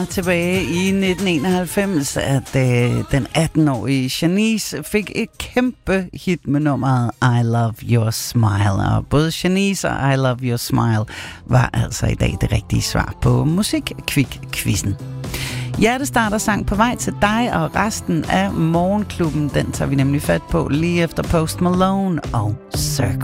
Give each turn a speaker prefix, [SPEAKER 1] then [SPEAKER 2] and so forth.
[SPEAKER 1] Tilbage i 1991, at den 18-årige Shanice fik et kæmpe hit med nummeret I Love Your Smile. Og både Shanice og I Love Your Smile var altså i dag det rigtige svar på Musikkvik-quizzen. Hjertestarter sang på vej til dig, og resten af Morgenklubben, den tager vi nemlig fat på lige efter Post Malone og Circle.